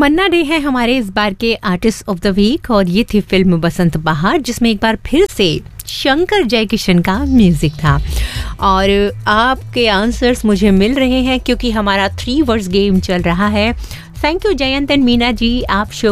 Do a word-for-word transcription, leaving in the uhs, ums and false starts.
मन्ना day है हमारे इस बार के आर्टिस्ट ऑफ द वीक और ये थी फिल्म बसंत बहार, जिसमें एक बार फिर से शंकर जयकिशन का म्यूजिक था। और आपके आंसर्स मुझे मिल रहे हैं क्योंकि हमारा थ्री वर्ड्स गेम चल रहा है। Thank you Jayant and Meena ji, आप शो